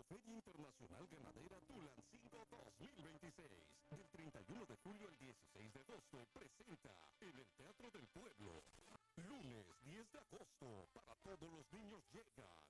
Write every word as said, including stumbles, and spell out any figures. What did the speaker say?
Feria Internacional Ganadera Tulancingo dos mil veintiséis. Del treinta y uno de julio al dieciséis de agosto presenta en el Teatro del Pueblo. Lunes diez de agosto, para todos los niños llega